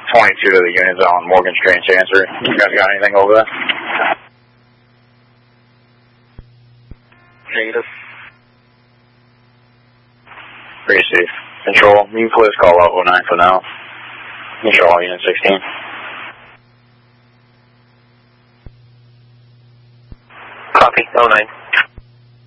22 to the units on Morgan Street, answer. You guys got anything over there? Negative. Receive. Control, you please call out 09 for now. Control, unit 16. Copy, 09.